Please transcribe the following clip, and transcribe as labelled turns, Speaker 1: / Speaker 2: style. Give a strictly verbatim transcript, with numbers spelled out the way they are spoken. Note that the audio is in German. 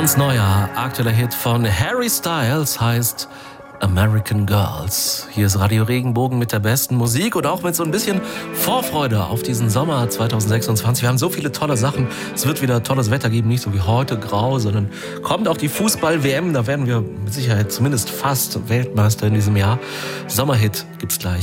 Speaker 1: Ganz neuer, aktueller Hit von Harry Styles heißt American Girls. Hier ist Radio Regenbogen mit der besten Musik und auch mit so ein bisschen Vorfreude auf diesen Sommer zwanzig sechsundzwanzig. Wir haben so viele tolle Sachen. Es wird wieder tolles Wetter geben, nicht so wie heute grau, sondern kommt auch die Fußball-W M. Da werden wir mit Sicherheit zumindest fast Weltmeister in diesem Jahr. Sommerhit gibt's gleich.